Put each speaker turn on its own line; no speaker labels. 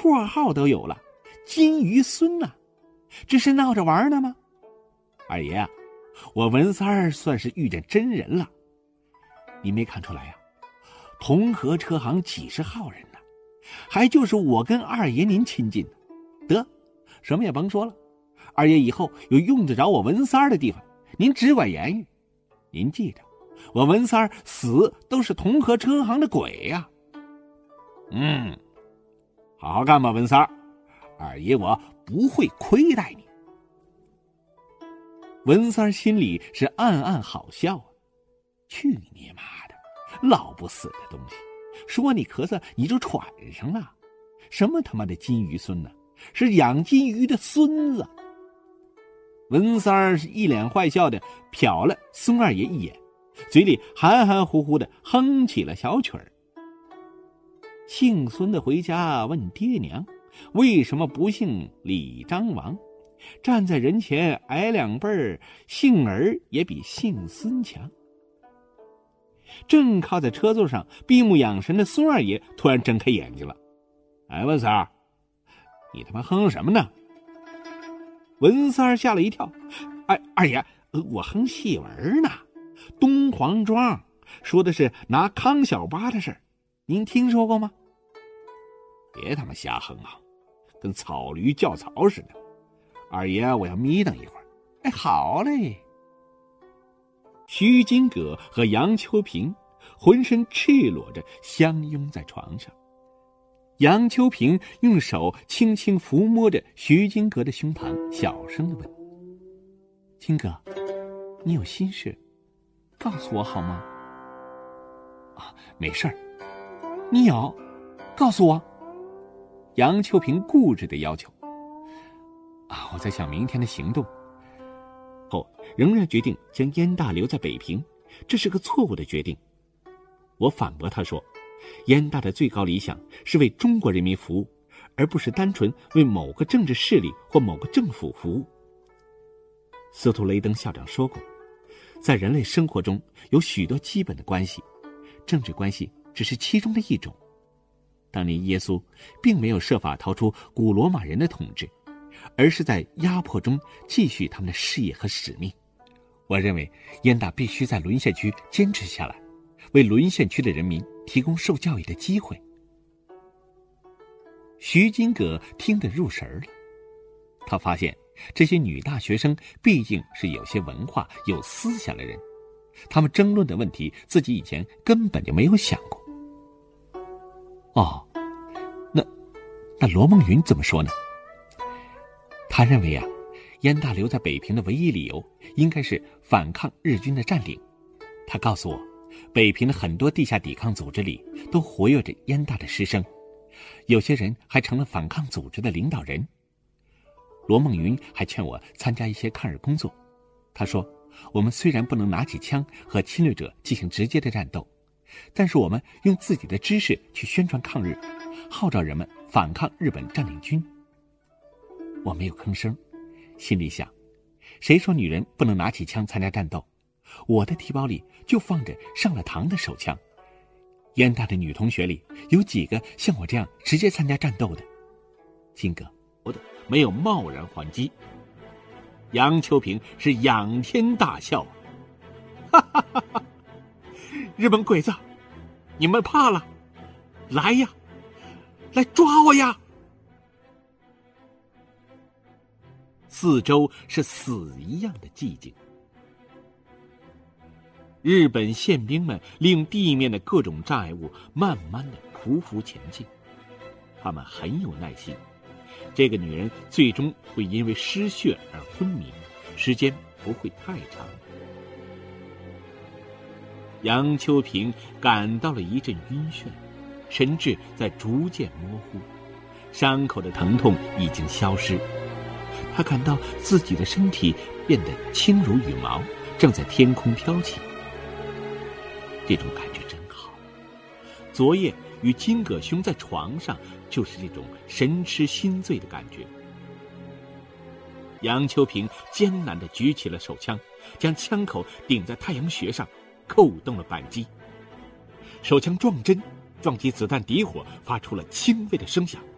绰号都有了，金鱼孙呐，这是闹着玩呢吗？二爷啊，我文三儿算是遇见真人了。你没看出来呀？同和车行几十号人呢，还就是我跟二爷您亲近呢。得，什么也甭说了，二爷以后有用得着我文三儿的地方，您只管言语。您记着，我文三儿死都是同和车行的鬼呀。好好干吧，文三儿，二爷我不会亏待你。文三儿心里是暗暗好笑啊，去你妈的，老不死的东西，说你咳嗽你就喘上了，什么他妈的金鱼孙呢？是养金鱼的孙子。文三儿是一脸坏笑的瞟了孙二爷一眼，嘴里含含糊糊的哼起了小曲儿。姓孙的回家问爹娘，为什么不姓李张王？站在人前挨两辈儿，姓儿也比姓孙强。正靠在车座上闭目养神的孙二爷突然睁开眼睛了。文三儿，你他妈哼什么呢？文三儿吓了一跳。二爷，我哼戏文呢。东黄庄说的是拿康小八的事儿，您听说过吗？别他妈瞎哼啊，跟草驴叫槽似的。二爷，我要眯瞪一会儿。好嘞。徐金葛和杨秋平浑身赤裸着相拥在床上，杨秋平用手轻轻抚摸着徐金葛的胸膛，小声地问：金葛，你有心事告诉我好吗？没事儿。你有，告诉我。杨秋平固执地要求。我在想明天的行动后，仍然决定将燕大留在北平，这是个错误的决定。我反驳他说，燕大的最高理想是为中国人民服务，而不是单纯为某个政治势力或某个政府服务。斯图雷登校长说过，在人类生活中有许多基本的关系，政治关系只是其中的一种。当年耶稣并没有设法逃出古罗马人的统治，而是在压迫中继续他们的事业和使命。我认为燕大必须在沦陷区坚持下来，为沦陷区的人民提供受教育的机会。徐金葛听得入神了，他发现这些女大学生毕竟是有些文化有思想的人，他们争论的问题自己以前根本就没有想过。那罗梦云怎么说呢？他认为燕大留在北平的唯一理由应该是反抗日军的占领。他告诉我，北平的很多地下抵抗组织里都活跃着燕大的师生，有些人还成了反抗组织的领导人。罗梦云还劝我参加一些抗日工作。他说，我们虽然不能拿起枪和侵略者进行直接的战斗，但是我们用自己的知识去宣传抗日，号召人们反抗日本占领军。我没有吭声，心里想，谁说女人不能拿起枪参加战斗？我的提包里就放着上了膛的手枪。燕大的女同学里有几个像我这样直接参加战斗的？金哥，我没有贸然还击。杨秋平是仰天大笑，哈哈哈哈！日本鬼子，你们怕了？来呀，来抓我呀！四周是死一样的寂静。日本宪兵们利用地面的各种障碍物慢慢的匍匐前进，他们很有耐心。这个女人最终会因为失血而昏迷，时间不会太长。杨秋平感到了一阵晕眩，神志在逐渐模糊，伤口的疼痛已经消失。他感到自己的身体变得轻如羽毛，正在天空飘起。这种感觉真好。昨夜与金葛兄在床上就是这种神痴心醉的感觉。杨秋平艰难地举起了手枪，将枪口顶在太阳穴上，扣动了扳机。手枪撞针，撞击子弹底火，发出了轻微的声响。